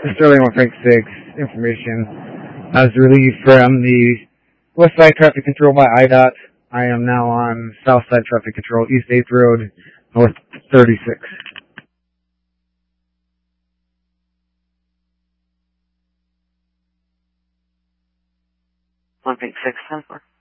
Sterling 1.6 information. I was relieved from the West Side Traffic Control by IDOT. I am now on South Side Traffic Control, East 8th Road, North 36. 1.6, 10-4.